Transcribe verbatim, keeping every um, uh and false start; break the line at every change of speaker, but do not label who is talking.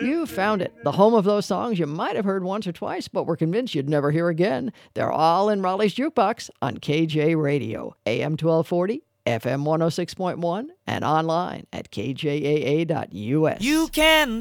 You found it, the home of those songs you might have heard once or twice, but were convinced you'd never hear again. They're all in Raleigh's Jukebox on K J Radio, A M twelve forty, F M one oh six point one, and online at K J A A dot U S.
You can